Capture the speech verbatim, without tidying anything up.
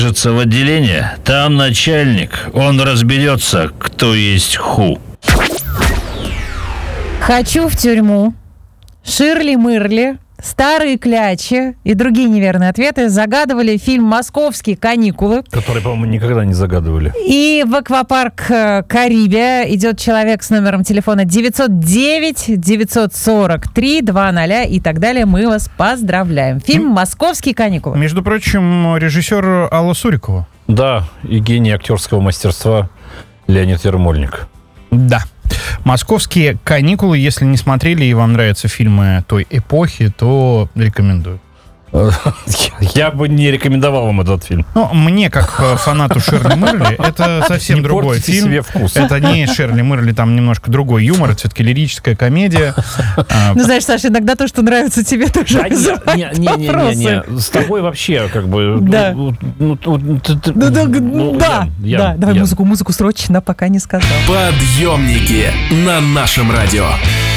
в отделение, там начальник, он разберется, кто есть ху. Хочу в тюрьму. Ширли-мырли, старые клячи и другие неверные ответы загадывали фильм «Московские каникулы». Который, по-моему, никогда не загадывали. И в аквапарк Карибия идет человек с номером телефона девятьсот девять девятьсот сорок три двадцать и так далее. Мы вас поздравляем. Фильм «Московские каникулы». Между прочим, режиссер Алла Сурикова. Да, и гений актерского мастерства Леонид Ермольник. Да. «Московские каникулы». Если не смотрели и вам нравятся фильмы той эпохи, то рекомендую. Я бы не рекомендовал вам этот фильм. Ну, мне, как фанату Ширли Мырли, это совсем не другой фильм. Себе вкус. Это не Ширли Мырли, там немножко другой юмор, все-таки лирическая комедия. Ну, знаешь, Саша, иногда то, что нравится тебе, тоже вызывает вопросы. Не-не-не, с тобой вообще как бы... Да. Да, да, давай музыку, музыку срочно, пока не сказал. Подъемники на нашем радио.